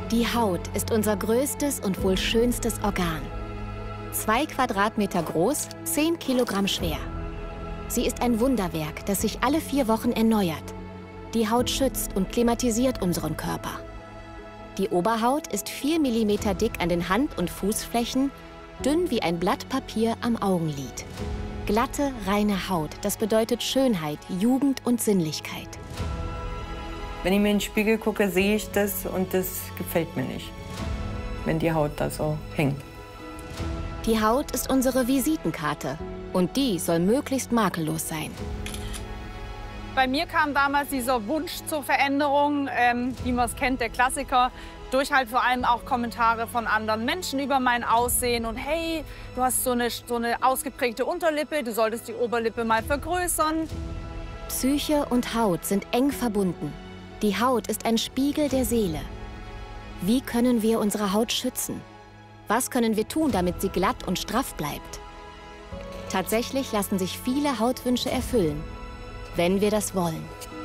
Die Haut ist unser größtes und wohl schönstes Organ. 2 Quadratmeter groß, 10 Kilogramm schwer. Sie ist ein Wunderwerk, das sich alle 4 Wochen erneuert. Die Haut schützt und klimatisiert unseren Körper. Die Oberhaut ist 4 Millimeter dick an den Hand- und Fußflächen, dünn wie ein Blatt Papier am Augenlid. Glatte, reine Haut, das bedeutet Schönheit, Jugend und Sinnlichkeit. Wenn ich mir in den Spiegel gucke, sehe ich das und das gefällt mir nicht, wenn die Haut da so hängt. Die Haut ist unsere Visitenkarte und die soll möglichst makellos sein. Bei mir kam damals dieser Wunsch zur Veränderung, wie man es kennt, der Klassiker, durch halt vor allem auch Kommentare von anderen Menschen über mein Aussehen und hey, du hast so eine ausgeprägte Unterlippe, du solltest die Oberlippe mal vergrößern. Psyche und Haut sind eng verbunden. Die Haut ist ein Spiegel der Seele. Wie können wir unsere Haut schützen? Was können wir tun, damit sie glatt und straff bleibt? Tatsächlich lassen sich viele Hautwünsche erfüllen, wenn wir das wollen.